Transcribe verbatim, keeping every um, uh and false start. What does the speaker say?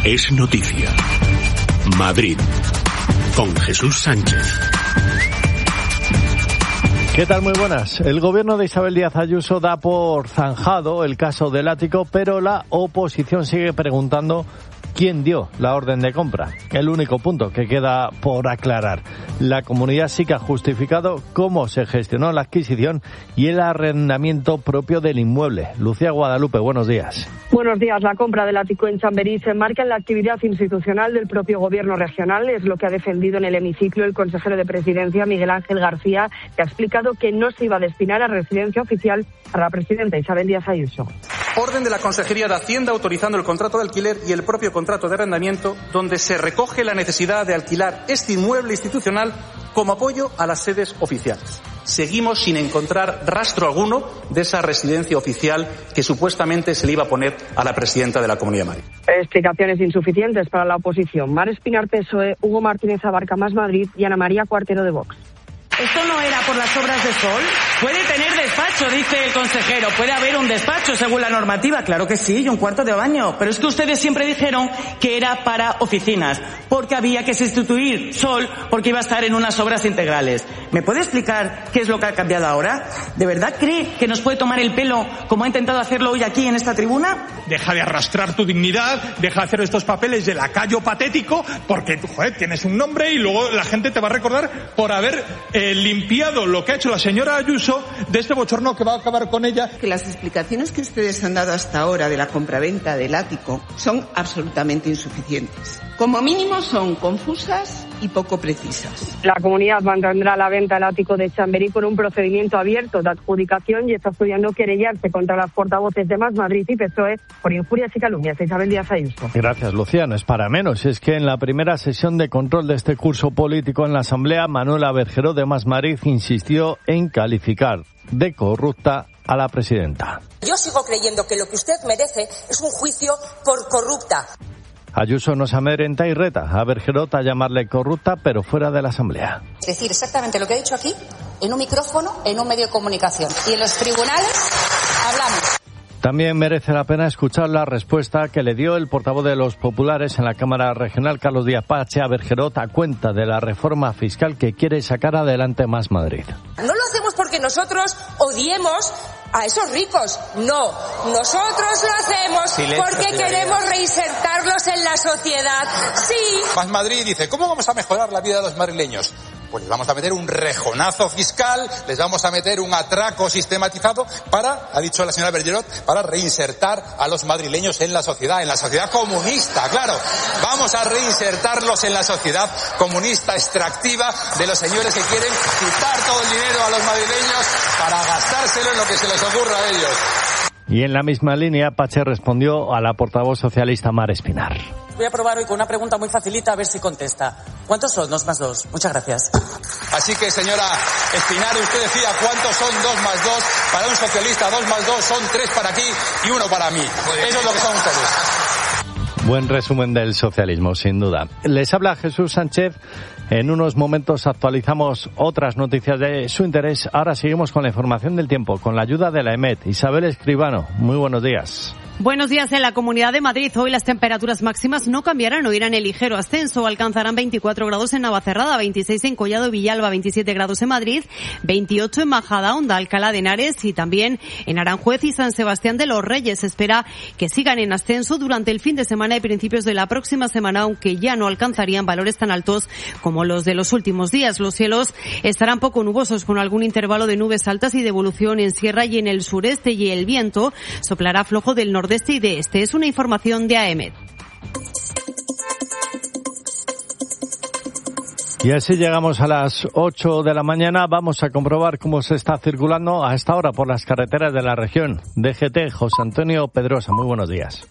Es noticia. Madrid, con Jesús Sánchez. ¿Qué tal? Muy buenas. El gobierno de Isabel Díaz Ayuso da por zanjado el caso del ático, pero la oposición sigue preguntando quién dio la orden de compra. El único punto que queda por aclarar. La comunidad sí que ha justificado cómo se gestionó la adquisición y el arrendamiento propio del inmueble. Lucía Guadalupe, buenos días. Buenos días. La compra del ático en Chamberí se enmarca en la actividad institucional del propio gobierno regional. Es lo que ha defendido en el hemiciclo el consejero de Presidencia, Miguel Ángel García, que ha explicado que no se iba a destinar a residencia oficial para la presidenta Isabel Díaz Ayuso. Orden de la Consejería de Hacienda autorizando el contrato de alquiler y el propio contrato de arrendamiento, donde se recoge la necesidad de alquilar este inmueble institucional como apoyo a las sedes oficiales. Seguimos sin encontrar rastro alguno de esa residencia oficial que supuestamente se le iba a poner a la presidenta de la Comunidad de Madrid. Explicaciones insuficientes para la oposición. Mar Espinar, P S O E, Hugo Martínez Abarca, Más Madrid y Ana María Cuartero, de Vox. ¿Esto no era por las obras de Sol? Puede tener despacho, dice el consejero. Puede haber un despacho según la normativa. Claro que sí, y un cuarto de baño. Pero es que ustedes siempre dijeron que era para oficinas, porque había que sustituir Sol, porque iba a estar en unas obras integrales. ¿Me puede explicar qué es lo que ha cambiado ahora? ¿De verdad cree que nos puede tomar el pelo como ha intentado hacerlo hoy aquí en esta tribuna? Deja de arrastrar tu dignidad, deja de hacer estos papeles de lacayo patético, porque, joder, tienes un nombre y luego la gente te va a recordar por haber eh, limpiado lo que ha hecho la señora Ayuso de este bochorno que va a acabar con ella. Que las explicaciones que ustedes han dado hasta ahora de la compraventa del ático son absolutamente insuficientes. Como mínimo son confusas y poco precisas. La comunidad mantendrá la venta del ático de Chamberí con un procedimiento abierto de adjudicación y está estudiando querellarse contra las portavoces de Más Madrid y P S O E por injurias y calumnias a Isabel Díaz Ayuso. Gracias, Lucía. No es para menos. Es que en la primera sesión de control de este curso político en la Asamblea, Manuela Bergeró de Más Madrid insistió en calificar de corrupta a la presidenta. Yo sigo creyendo que lo que usted merece es un juicio por corrupta. Ayuso nos amedrenta y reta a Bergerot a llamarle corrupta, pero fuera de la Asamblea. Es decir, exactamente lo que ha dicho aquí, en un micrófono, en un medio de comunicación. Y en los tribunales hablamos. También merece la pena escuchar la respuesta que le dio el portavoz de los populares en la Cámara Regional, Carlos Díaz Pache, a Bergerot a cuenta de la reforma fiscal que quiere sacar adelante Más Madrid. No lo hacemos porque nosotros odiemos a esos ricos, no. Nosotros lo hacemos Silencio, porque queremos reinsertarlos en la sociedad. Sí. Más Madrid dice, ¿cómo vamos a mejorar la vida de los madrileños? Pues les vamos a meter un rejonazo fiscal, les vamos a meter un atraco sistematizado para, ha dicho la señora Bergerot, para reinsertar a los madrileños en la sociedad, en la sociedad comunista, claro. Vamos a reinsertarlos en la sociedad comunista extractiva de los señores que quieren quitar todo el dinero a los madrileños para gastárselo en lo que se les ocurra a ellos. Y en la misma línea, Pache respondió a la portavoz socialista Mar Espinar. Voy a probar hoy con una pregunta muy facilita a ver si contesta. ¿Cuántos son dos más dos? Muchas gracias. Así que, señora Espinar, usted decía cuántos son dos más dos. Para un socialista, dos más dos son tres para aquí y uno para mí. Eso es lo que son ustedes. Buen resumen del socialismo, sin duda. Les habla Jesús Sánchez. En unos momentos actualizamos otras noticias de su interés. Ahora seguimos con la información del tiempo, con la ayuda de la EMET. Isabel Escribano, muy buenos días. Buenos días. En la Comunidad de Madrid hoy las temperaturas máximas no cambiarán o irán en ligero ascenso. Alcanzarán veinticuatro grados en Navacerrada, veintiséis en Collado y Villalba, veintisiete grados en Madrid, veintiocho en Majadahonda, Alcalá de Henares y también en Aranjuez y San Sebastián de los Reyes. Se espera que sigan en ascenso durante el fin de semana y principios de la próxima semana, aunque ya no alcanzarían valores tan altos como los de los últimos días. Los cielos estarán poco nubosos con algún intervalo de nubes altas y de evolución en sierra y en el sureste, y el viento soplará flojo del nordeste y de este. Es una información de A E M E D. Y así llegamos a las ocho de la mañana. Vamos a comprobar cómo se está circulando a esta hora por las carreteras de la región. D G T, José Antonio Pedrosa, muy buenos días.